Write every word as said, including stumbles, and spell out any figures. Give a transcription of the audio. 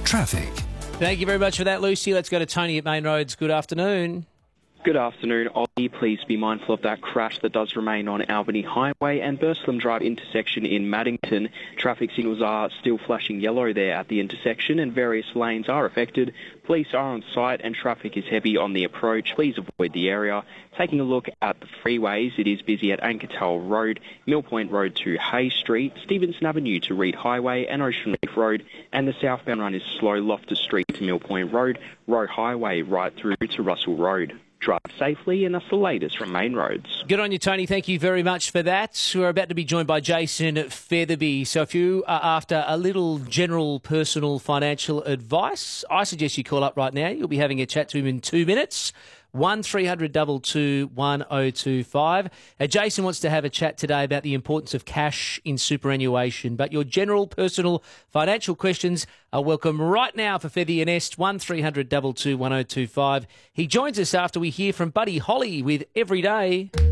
Traffic. Thank you very much for that, Lucy. Let's go to Tony at Main Roads. Good afternoon. Good afternoon, Ollie. Please be mindful of that crash that does remain on Albany Highway and Burslem Drive intersection in Maddington. Traffic signals are still flashing yellow there at the intersection and various lanes are affected. Police are on site and traffic is heavy on the approach. Please avoid the area. Taking a look at the freeways, it is busy at Ankertal Road, Mill Point Road to Hay Street, Stevenson Avenue to Reed Highway and Ocean Reef Road, and the southbound run is slow Loftus Street to Mill Point Road, Road Highway right through to Russell Road. Drive safely, and that's the latest from Main Roads. Good on you, Tony. Thank you very much for that. We're about to be joined by Jason Featherby. So if you are after a little general personal financial advice, I suggest you call up right now. You'll be having a chat to him in two minutes. one three hundred two two one oh two five. Uh, Jason wants to have a chat today about the importance of cash in superannuation, but your general personal financial questions are welcome right now for Feathy and Est, one three hundred two two one oh two five. He joins us after we hear from Buddy Holly with Every Day.